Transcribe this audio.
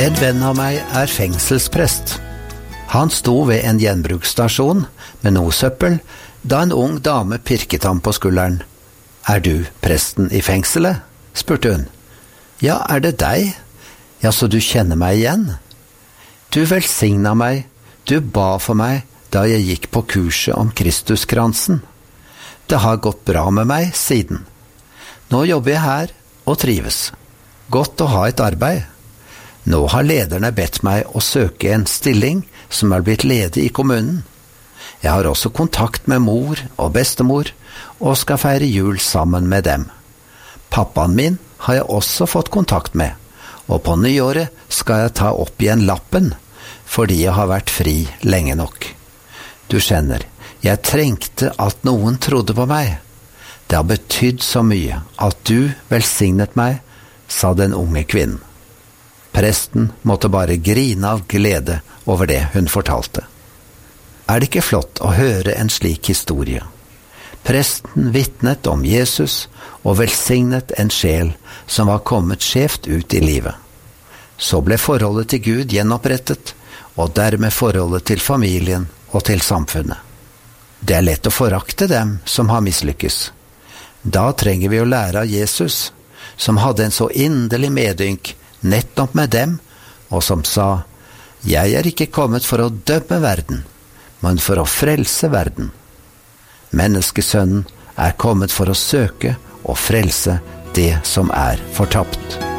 En venn av meg fengselsprest. Han sto ved en gjenbruksstasjon med noe søppel, da en ung dame pirket ham på skulderen. Du presten i fengselet? Spurte hun. Ja, det deg? Ja, så du kjenner meg igjen? Du velsignet meg, du ba for meg da jeg gikk på kurset om Kristuskransen. Det har gått bra med meg siden. Nå jobber jeg her og trives. Godt å ha et arbeid. Nå har lederne bedt meg å søke en stilling som blitt ledig i kommunen. Jeg har også kontakt med mor og bestemor, og skal feire jul sammen med dem. Pappaen min har jeg også fått kontakt med, og på nyåret skal jeg ta opp igjen lappen, fordi jeg har vært fri lenge nok. Du skjønner, jeg trengte at noen trodde på meg. Det har betydd så mye at du velsignet meg, sa den unge kvinnen. Presten måtte bare grine av glede over det hun fortalte. Det ikke flott å høre en slik historie? Presten vitnet om Jesus og velsignet en sjel som var kommet skjevt ut i livet. Så ble forholdet til Gud gjenopprettet, og dermed forholdet til familien og til samfunnet. Det lett å forakte dem som har mislykkes. Da trenger vi å lære av Jesus, som hadde en så inderlig medynk nettopp med dem, og som sa, «Jeg ikke kommet for å dømme verden, men for å frelse verden. Menneskesønnen kommet for å søke og frelse det som fortapt.»